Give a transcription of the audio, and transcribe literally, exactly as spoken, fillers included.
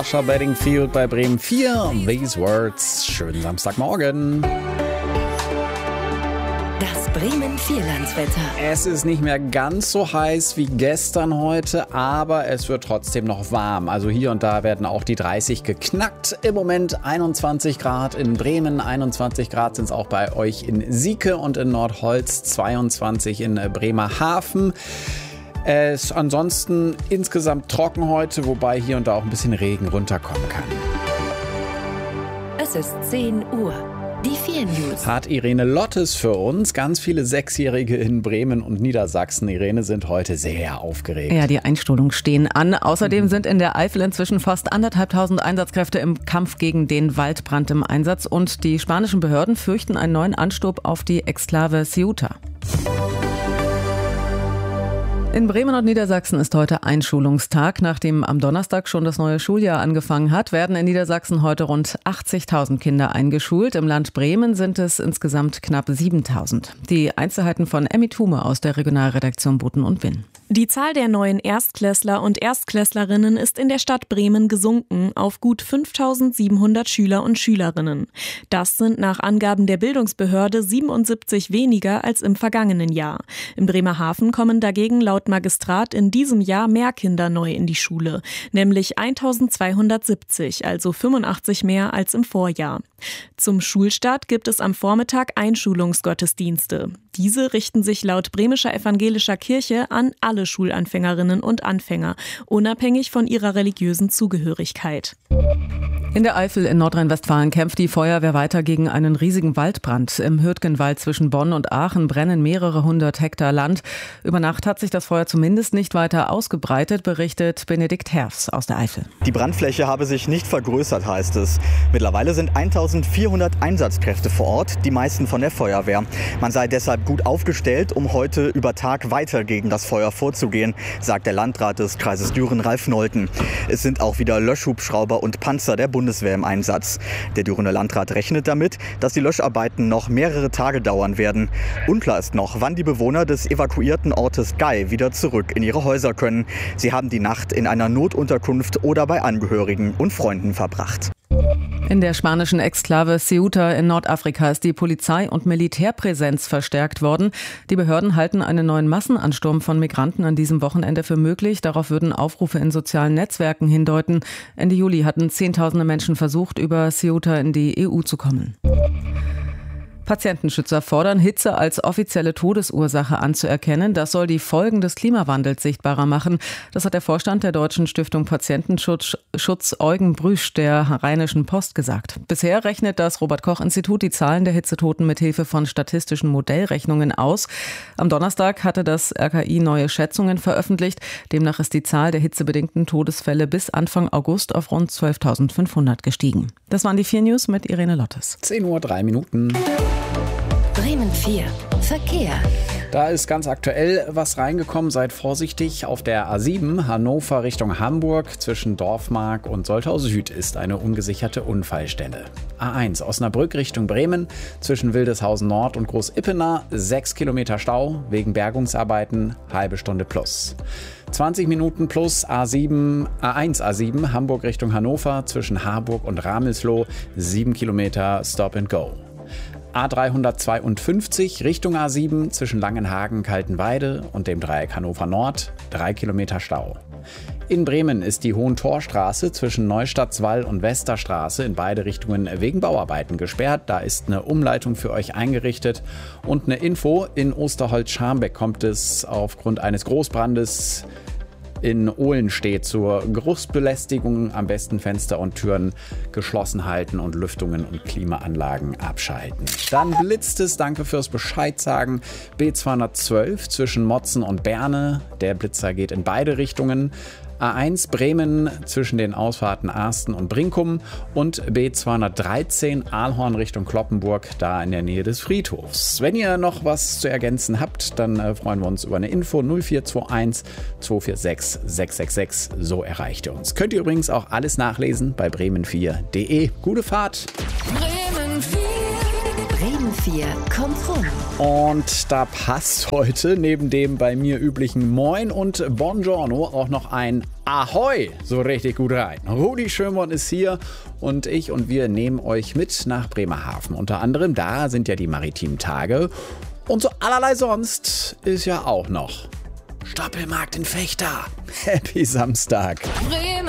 Sascha Bedingfield bei Bremen vier. These Words. Schönen Samstagmorgen. Das Bremen Vierlandswetter. Es ist nicht mehr ganz so heiß wie gestern heute, aber es wird trotzdem noch warm. Also hier und da werden auch die dreißig geknackt. Im Moment einundzwanzig Grad in Bremen, einundzwanzig Grad sind es auch bei euch in Sieke und in Nordholz, zweiundzwanzig in Bremerhaven. Es ist ansonsten insgesamt trocken heute, wobei hier und da auch ein bisschen Regen runterkommen kann. Es ist zehn Uhr. Die vier News. Hat Irene Lottes für uns. Ganz viele Sechsjährige in Bremen und Niedersachsen, Irene, sind heute sehr aufgeregt. Ja, die Einschulungen stehen an. Außerdem sind in der Eifel inzwischen fast anderthalbtausend Einsatzkräfte im Kampf gegen den Waldbrand im Einsatz. Und die spanischen Behörden fürchten einen neuen Ansturm auf die Exklave Ceuta. In Bremen und Niedersachsen ist heute Einschulungstag. Nachdem am Donnerstag schon das neue Schuljahr angefangen hat, werden in Niedersachsen heute rund achtzigtausend Kinder eingeschult. Im Land Bremen sind es insgesamt knapp siebentausend. Die Einzelheiten von Emmy Thume aus der Regionalredaktion Boten und Winn. Die Zahl der neuen Erstklässler und Erstklässlerinnen ist in der Stadt Bremen gesunken auf gut fünftausendsiebenhundert Schüler und Schülerinnen. Das sind nach Angaben der Bildungsbehörde siebenundsiebzig weniger als im vergangenen Jahr. In Bremerhaven kommen dagegen laut Magistrat in diesem Jahr mehr Kinder neu in die Schule, nämlich eintausendzweihundertsiebzig, also fünfundachtzig mehr als im Vorjahr. Zum Schulstart gibt es am Vormittag Einschulungsgottesdienste. Diese richten sich laut Bremischer Evangelischer Kirche an alle Schulanfängerinnen und Anfänger, unabhängig von ihrer religiösen Zugehörigkeit. In der Eifel in Nordrhein-Westfalen kämpft die Feuerwehr weiter gegen einen riesigen Waldbrand. Im Hürtgenwald zwischen Bonn und Aachen brennen mehrere hundert Hektar Land. Über Nacht hat sich das Feuer zumindest nicht weiter ausgebreitet, berichtet Benedikt Herfs aus der Eifel. Die Brandfläche habe sich nicht vergrößert, heißt es. Mittlerweile sind eintausendvierhundert Einsatzkräfte vor Ort, die meisten von der Feuerwehr. Man sei deshalb gut aufgestellt, um heute über Tag weiter gegen das Feuer vorzugehen, sagt der Landrat des Kreises Düren, Ralf Nolten. Es sind auch wieder Löschhubschrauber und Panzer der Bundeswehr im Einsatz. Der Dürener Landrat rechnet damit, dass die Löscharbeiten noch mehrere Tage dauern werden. Unklar ist noch, wann die Bewohner des evakuierten Ortes Gei wieder zurück in ihre Häuser können. Sie haben die Nacht in einer Notunterkunft oder bei Angehörigen und Freunden verbracht. In der spanischen Exklave Ceuta in Nordafrika ist die Polizei- und Militärpräsenz verstärkt worden. Die Behörden halten einen neuen Massenansturm von Migranten an diesem Wochenende für möglich. Darauf würden Aufrufe in sozialen Netzwerken hindeuten. Ende Juli hatten Zehntausende Menschen versucht, über Ceuta in die E U zu kommen. Patientenschützer fordern, Hitze als offizielle Todesursache anzuerkennen. Das soll die Folgen des Klimawandels sichtbarer machen. Das hat der Vorstand der Deutschen Stiftung Patientenschutz Schutz, Eugen Brüsch der Rheinischen Post gesagt. Bisher rechnet das Robert-Koch-Institut die Zahlen der Hitzetoten mit Hilfe von statistischen Modellrechnungen aus. Am Donnerstag hatte das R K I neue Schätzungen veröffentlicht. Demnach ist die Zahl der hitzebedingten Todesfälle bis Anfang August auf rund zwölftausendfünfhundert gestiegen. Das waren die vier News mit Irene Lottes. zehn Uhr, drei Minuten. Bremen vier. Verkehr. Da ist ganz aktuell was reingekommen. Seid vorsichtig. Auf der A sieben Hannover Richtung Hamburg zwischen Dorfmark und Soltau Süd ist eine ungesicherte Unfallstelle. A eins Osnabrück Richtung Bremen zwischen Wildeshausen Nord und Groß-Ippener sechs Kilometer Stau wegen Bergungsarbeiten, halbe Stunde plus. zwanzig Minuten plus A sieben, A eins A sieben Hamburg Richtung Hannover zwischen Harburg und Ramelsloh sieben Kilometer Stop and Go. A dreihundertzweiundfünfzig Richtung A sieben zwischen Langenhagen, Kaltenweide und dem Dreieck Hannover Nord, drei Kilometer Stau. In Bremen ist die Hohentorstraße zwischen Neustadtswall und Westerstraße in beide Richtungen wegen Bauarbeiten gesperrt. Da ist eine Umleitung für euch eingerichtet. Und eine Info, in Osterholz-Scharmbeck kommt es aufgrund eines Großbrandes in Ohlenstedt zur Geruchsbelästigung. Am besten Fenster und Türen geschlossen halten und Lüftungen und Klimaanlagen abschalten. Dann blitzt es, danke fürs Bescheid sagen. B zweihundertzwölf zwischen Motzen und Berne. Der Blitzer geht in beide Richtungen. A eins Bremen zwischen den Ausfahrten Arsten und Brinkum und B zweihundertdreizehn Ahlhorn Richtung Cloppenburg, da in der Nähe des Friedhofs. Wenn ihr noch was zu ergänzen habt, dann äh, freuen wir uns über eine Info null vier zwei eins zwei vier sechs sechs sechs sechs. So erreicht ihr uns. Könnt ihr übrigens auch alles nachlesen bei bremen vier punkt de. Gute Fahrt! Bremen vier. Bremen Bremen vier kommt rum. Und da passt heute neben dem bei mir üblichen Moin und Buongiorno auch noch ein Ahoi so richtig gut rein. Rudi Schönborn ist hier und ich und wir nehmen euch mit nach Bremerhaven. Unter anderem, da sind ja die maritimen Tage und so allerlei sonst ist ja auch noch Stoppelmarkt in Vechta. Happy Samstag. Bremen